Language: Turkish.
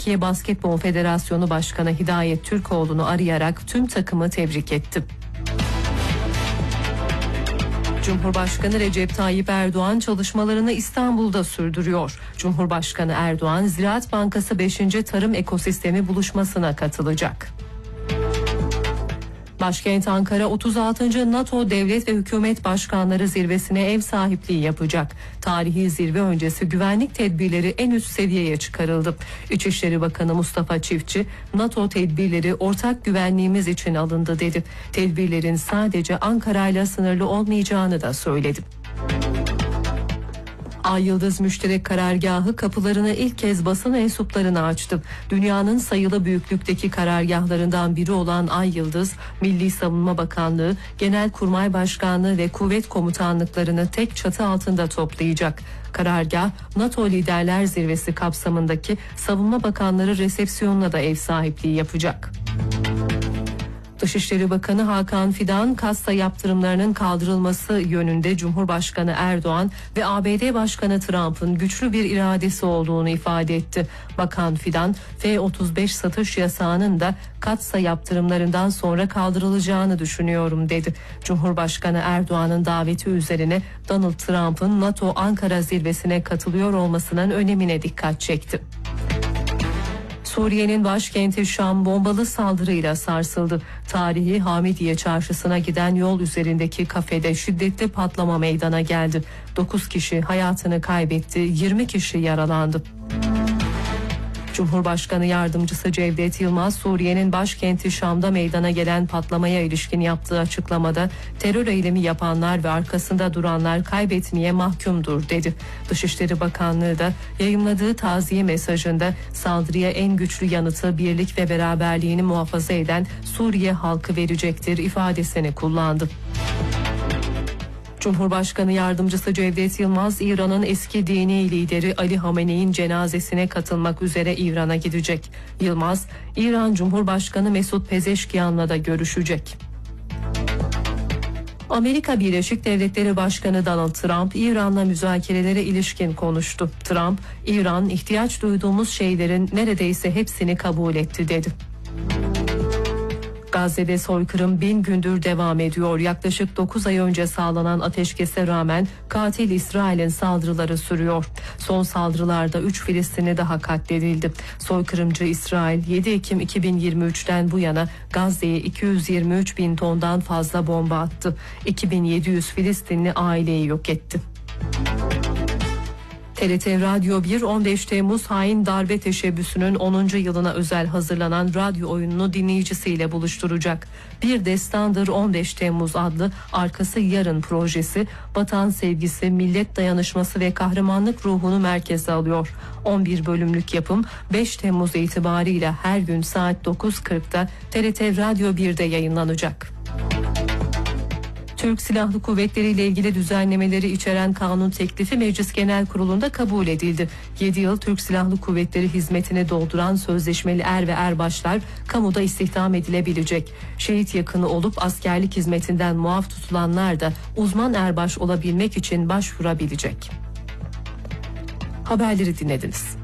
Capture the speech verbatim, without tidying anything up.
Türkiye Basketbol Federasyonu Başkanı Hidayet Türkoğlu'nu arayarak tüm takımı tebrik etti. Cumhurbaşkanı Recep Tayyip Erdoğan çalışmalarını İstanbul'da sürdürüyor. Cumhurbaşkanı Erdoğan, Ziraat Bankası beşinci Tarım Ekosistemi buluşmasına katılacak. Başkent Ankara otuz altıncı NATO Devlet ve Hükümet Başkanları Zirvesi'ne ev sahipliği yapacak. Tarihi zirve öncesi güvenlik tedbirleri en üst seviyeye çıkarıldı. İçişleri Bakanı Mustafa Çiftçi, NATO tedbirleri ortak güvenliğimiz için alındı dedi. Tedbirlerin sadece Ankara'yla sınırlı olmayacağını da söyledi. Ay Yıldız Müşterek Karargahı kapılarını ilk kez basın mensuplarına açtı. Dünyanın sayılı büyüklükteki karargahlarından biri olan Ay Yıldız, Milli Savunma Bakanlığı, Genelkurmay Başkanlığı ve Kuvvet Komutanlıklarını tek çatı altında toplayacak. Karargah, NATO Liderler Zirvesi kapsamındaki Savunma Bakanları resepsiyonuna da ev sahipliği yapacak. Dışişleri Bakanı Hakan Fidan, kassa yaptırımlarının kaldırılması yönünde Cumhurbaşkanı Erdoğan ve A B D Başkanı Trump'ın güçlü bir iradesi olduğunu ifade etti. Bakan Fidan, F otuz beş satış yasağının da kassa yaptırımlarından sonra kaldırılacağını düşünüyorum dedi. Cumhurbaşkanı Erdoğan'ın daveti üzerine Donald Trump'ın NATO Ankara zirvesine katılıyor olmasının önemine dikkat çekti. Suriye'nin başkenti Şam bombalı saldırıyla sarsıldı. Tarihi Hamidiye Çarşısı'na giden yol üzerindeki kafede şiddetli patlama meydana geldi. dokuz kişi hayatını kaybetti, yirmi kişi yaralandı. Cumhurbaşkanı Yardımcısı Cevdet Yılmaz, Suriye'nin başkenti Şam'da meydana gelen patlamaya ilişkin yaptığı açıklamada terör eylemi yapanlar ve arkasında duranlar kaybetmeye mahkumdur dedi. Dışişleri Bakanlığı da yayımladığı taziye mesajında saldırıya en güçlü yanıtı birlik ve beraberliğini muhafaza eden Suriye halkı verecektir ifadesini kullandı. Cumhurbaşkanı Yardımcısı Cevdet Yılmaz, İran'ın eski dini lideri Ali Hamenei'nin cenazesine katılmak üzere İran'a gidecek. Yılmaz, İran Cumhurbaşkanı Mesut Pezeşkiyan'la da görüşecek. Amerika Birleşik Devletleri Başkanı Donald Trump, İran'la müzakerelere ilişkin konuştu. Trump, İran ihtiyaç duyduğumuz şeylerin neredeyse hepsini kabul etti dedi. Gazze'de soykırım bin gündür devam ediyor. Yaklaşık dokuz ay önce sağlanan ateşkese rağmen katil İsrail'in saldırıları sürüyor. Son saldırılarda üç Filistinli daha katledildi. Soykırımcı İsrail yedi Ekim iki bin yirmi üç'ten bu yana Gazze'ye iki yüz yirmi üç bin tondan fazla bomba attı. iki bin yedi yüz Filistinli aileyi yok etti. T R T Radyo bir, on beş Temmuz hain darbe teşebbüsünün onuncu yılına özel hazırlanan radyo oyununu dinleyicisiyle buluşturacak. Bir Destandır on beş Temmuz adlı Arkası Yarın projesi, vatan sevgisi, millet dayanışması ve kahramanlık ruhunu merkeze alıyor. on bir bölümlük yapım beş Temmuz itibariyle her gün saat dokuz kırk'ta T R T Radyo bir'de yayınlanacak. Türk Silahlı Kuvvetleri ile ilgili düzenlemeleri içeren kanun teklifi Meclis Genel Kurulu'nda kabul edildi. yedi yıl Türk Silahlı Kuvvetleri hizmetini dolduran sözleşmeli er ve erbaşlar kamuda istihdam edilebilecek. Şehit yakını olup askerlik hizmetinden muaf tutulanlar da uzman erbaş olabilmek için başvurabilecek. Haberleri dinlediniz.